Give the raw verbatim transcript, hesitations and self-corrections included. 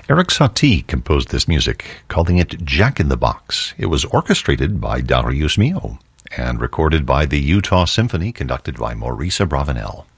Eric Satie composed this music, calling it Jack in the Box. It was orchestrated by Darius Milhaud and recorded by the Utah Symphony, conducted by Maurice Abravanel.